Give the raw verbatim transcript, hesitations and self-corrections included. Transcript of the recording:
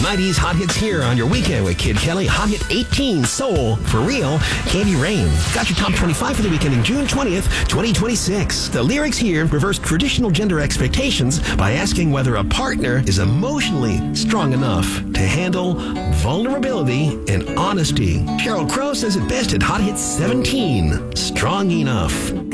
nineties Hot Hits here on your weekend with Kid Kelly. Hot Hit eighteen, Soul, For Real, Candy Rain. Got your top twenty-five for the weekend in June twentieth, twenty twenty-six. The lyrics here reverse traditional gender expectations by asking whether a partner is emotionally strong enough to handle vulnerability and honesty. Sheryl Crow says it best at Hot Hit seventeen, Strong Enough.